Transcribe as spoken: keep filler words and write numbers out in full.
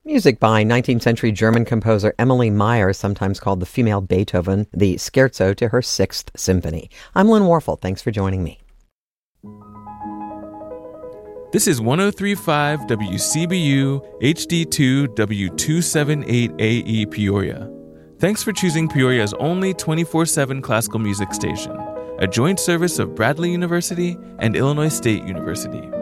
Music by nineteenth century German composer Emily Meyer, sometimes called the female Beethoven, the Scherzo to her Sixth Symphony. I'm Lynn Warfel. Thanks for joining me. This is one oh three point five W C B U H D two W two seventy-eight A E Peoria. Thanks for choosing Peoria's only twenty-four seven classical music station, a joint service of Bradley University and Illinois State University.